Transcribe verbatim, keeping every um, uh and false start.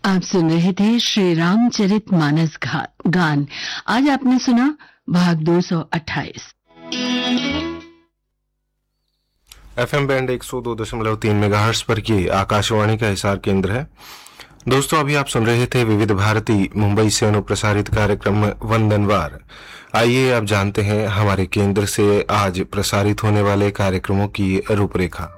आप सुन रहे थे श्री रामचरित मानस गान। आज आपने सुना भाग दो सौ अट्ठाईस। एफएम बैंड एक सौ दो दशमलव तीन मेगाहर्ट्ज पर ये आकाशवाणी का हिसार केंद्र है। दोस्तों, अभी आप सुन रहे थे विविध भारती मुंबई से अनुप्रसारित कार्यक्रम वंदनवार। आइए अब जानते हैं हमारे केंद्र से आज प्रसारित होने वाले कार्यक्रमों की रूपरेखा।